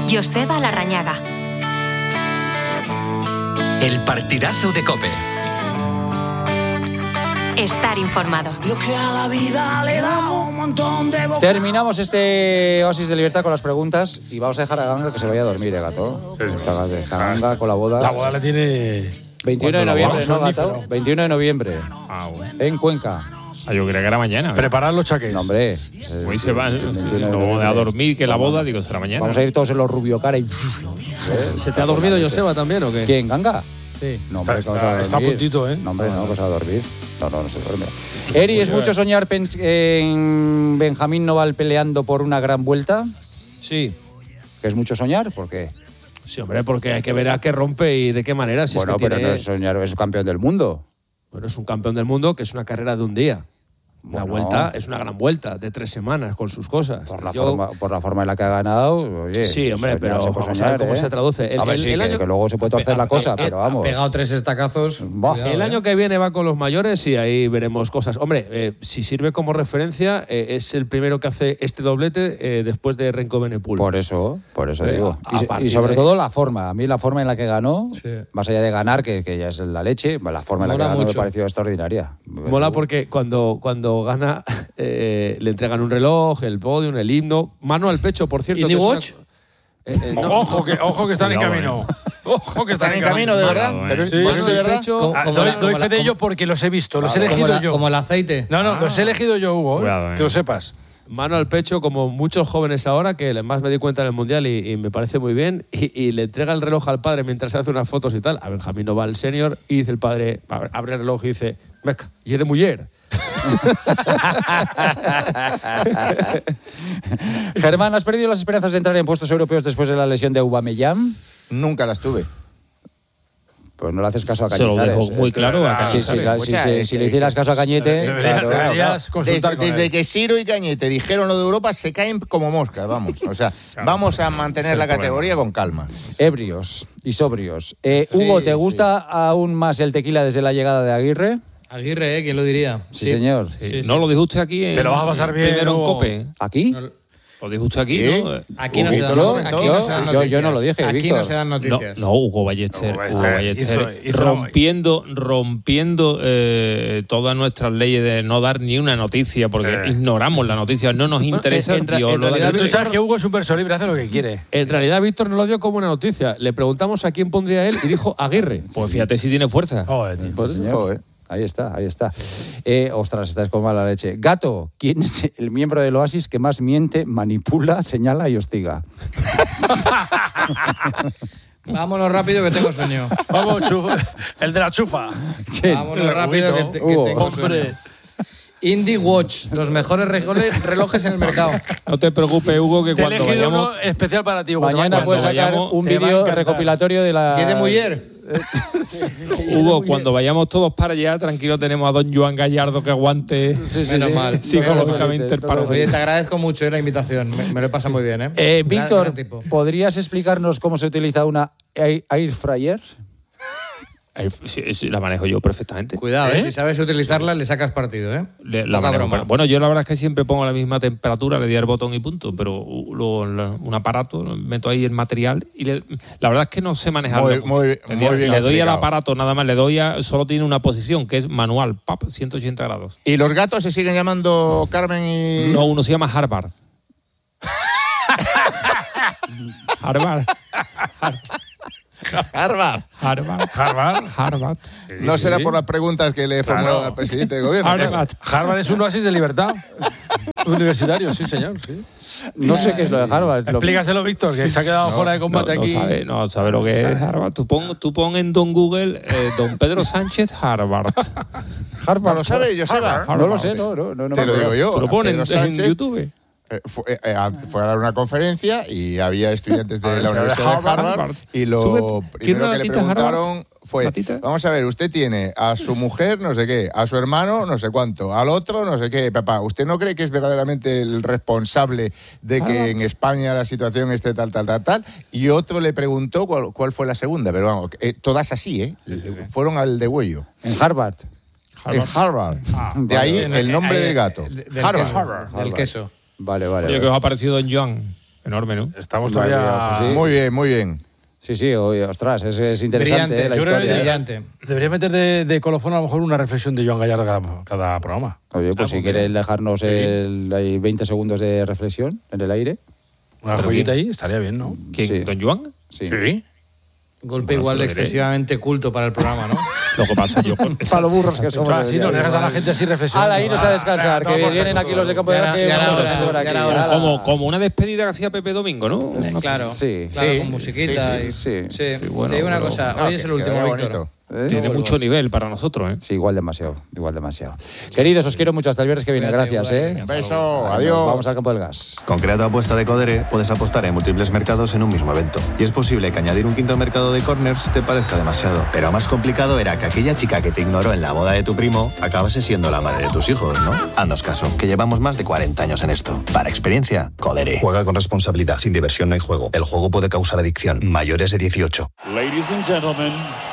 Joseba Larrañaga. El partidazo de COPE. Estar informado. Terminamos este oasis de libertad con las preguntas y vamos a dejar a Ganga que se vaya a dormir, Gato. Está Ganga con la boda. La boda la tiene... 21 de noviembre, ¿no, Gato? 21 de noviembre. Bueno. En Cuenca. Yo creía que era mañana. Preparar los chaqués. No, hombre. Hoy se van a dormir, que la boda, digo, será mañana. Vamos a ir todos en los rubio cara y... ¿Se te ha dormido Joseba también o qué? ¿Quién, Ganga? Sí. No, hombre, está a puntito, ¿eh? No, hombre, no, vas a dormir. No se duerme. Eri, ¿es mucho soñar en Benjamín Noval peleando por una gran vuelta? Sí. ¿Que es mucho soñar? ¿Por qué? Sí, hombre, porque hay que ver a qué rompe y de qué manera. Si bueno, es que pero no es soñar, es campeón del mundo. Bueno, es un campeón del mundo que es una carrera de un día. Una vuelta es una gran vuelta de 3 semanas con sus cosas. Por la forma en la que ha ganado, oye. Sí, hombre, pero vamos a ver cómo se traduce. A ver, sí, que luego se puede torcer la cosa, pero vamos. Ha pegado 3 estacazos. El año que viene va con los mayores y ahí veremos cosas. Hombre, si sirve como referencia, es el primero que hace este doblete después de Renko Benepul. Por eso digo. Y sobre todo la forma. A mí la forma en la que ganó, más allá de ganar, que ya es la leche, la forma en la que ganó me pareció extraordinaria. Mola porque cuando gana le entregan un reloj, el podium, el himno, mano al pecho, por cierto. ¿Indie Watch? No. Ojo que están en camino. Ojo que están en camino, de verdad. Pero es de verdad. Doy fe de ello porque los he visto, los he elegido yo. Como el aceite. No, los he elegido yo, Hugo. Cuidado, que lo sepas. Mano al pecho, como muchos jóvenes ahora, que además me di cuenta en el Mundial y me parece muy bien, y le entrega el reloj al padre mientras se hace unas fotos y tal, a Benjamín Noval senior, y dice el padre, abre el reloj y dice, meca, y es de mujer. Germán, ¿has perdido las esperanzas de entrar en puestos europeos después de la lesión de Aubameyang? Nunca las tuve. Pues no le haces caso a Se lo Cañizares. dejo muy claro a Cañizares. Si le hicieras caso a Cañete... Desde que Siro y Cañete dijeron lo de Europa, se caen como moscas, vamos. O sea, vamos a mantener la categoría con calma. Ebrios y sobrios. Hugo, ¿te gusta aún más el tequila desde la llegada de Aguirre? Aguirre, ¿quién lo diría? Sí, señor. Sí. ¿No lo dijo usted aquí? Te lo vas a pasar bien. Primero en COPE. ¿Aquí? Lo dijo usted aquí, ¿Sí? ¿no? Aquí no se dan noticias. Yo no lo dije, Aquí Víctor. no se dan noticias. No, Hugo Ballester rompiendo todas nuestras leyes de no dar ni una noticia, porque ignoramos la noticia, no nos interesa. Tú sabes que Hugo es un verso libre, hace lo que quiere. En realidad, Víctor no lo dio como una noticia. Le preguntamos a quién pondría él y dijo Aguirre. Pues fíjate si tiene fuerza. Joder, tío. Pues, señor. Ahí está. Ostras, estás con mala leche. Gato, ¿quién es el miembro del Oasis que más miente, manipula, señala y hostiga? Vámonos rápido que tengo sueño. Vamos, el de la chufa. ¿Quién? Vámonos rápido que tengo sueño. Indie Watch, los mejores relojes en el mercado. No te preocupes, Hugo, que Te he cuando elegido vayamos... uno especial para ti, Hugo. Mañana puedes sacar un vídeo recopilatorio de la... ¿Quién de mujer? Hugo, cuando vayamos todos para allá, tranquilo, tenemos a don Joan Gallardo que aguante Menos mal. psicológicamente el paro. Oye, te agradezco mucho la invitación. Me lo he pasado muy bien, ¿eh? Víctor, ¿podrías explicarnos cómo se utiliza una air fryer? Sí, la manejo yo perfectamente. Cuidado, si sabes utilizarla, le sacas partido, ¿eh? Bueno, yo la verdad es que siempre pongo la misma temperatura, le doy al botón y punto, pero un aparato, meto ahí el material y la verdad es que no sé manejarlo. Muy bien le doy al aplicado. aparato nada más, solo tiene una posición que es manual, 180 grados. ¿Y los gatos se siguen llamando Carmen y...? No, uno se llama Harvard. Harvard. No será por las preguntas que le formularon al presidente de gobierno. Harvard es un oasis de libertad. Universitario, sí, señor. Sí. No sé qué es lo de Harvard. Explícaselo, Víctor, que se ha quedado fuera de combate aquí. No sabe lo que es Harvard. Tú pon en Don Google Don Pedro Sánchez Harvard. ¿No lo sabes, Joseba? No lo sé, no. Te lo digo yo. Tú lo pones en YouTube. Fue a dar una conferencia y había estudiantes de la Universidad de Harvard y lo primero que le preguntaron fue, vamos a ver, usted tiene a su mujer no sé qué, a su hermano no sé cuánto, al otro no sé qué, papá, ¿usted no cree que es verdaderamente el responsable de que en España la situación esté tal? Y otro le preguntó cuál fue la segunda, pero vamos, todas así, fueron al degüello. En Harvard. En Harvard. De ahí el nombre del gato. Harvard. Del queso. Vale. Oye, ¿qué os ha parecido Don Joan? Enorme, ¿no? Estamos todavía... Pues sí. Muy bien, muy bien. Sí, ostras, es interesante la historia. Brillante. Debería meter de colofón a lo mejor una reflexión de Joan Gallardo cada programa. Oye, pues si quieres dejarnos hay 20 segundos de reflexión en el aire. Una joyita ahí estaría bien, ¿no? ¿Quién? Sí. ¿Don Joan? Sí. Golpe igual excesivamente culto para el programa, ¿no? Lo que pasa yo... Para los burros que somos. Así no dejas a la gente así reflexionando. Ala, irnos a descansar, que vienen aquí los de Campo de Garque. Como una despedida que hacía Pepe Domingo, ¿no? Claro. Sí. Con musiquita. Sí. Bueno, te digo una cosa, hoy es el último, Víctor. Tiene mucho nivel para nosotros, ¿eh? Sí, igual demasiado. Queridos, os quiero mucho hasta el viernes que viene. Gracias, Un beso, adiós. Vamos al campo del gas. Con Creato Apuesta de Codere puedes apostar en múltiples mercados en un mismo evento. Y es posible que añadir un quinto mercado de corners te parezca demasiado. Pero más complicado era que aquella chica que te ignoró en la boda de tu primo acabase siendo la madre de tus hijos, ¿no? Haznos caso, que llevamos más de 40 años en esto. Para experiencia, Codere. Juega con responsabilidad. Sin diversión no hay juego. El juego puede causar adicción. Mayores de 18. Ladies and gentlemen,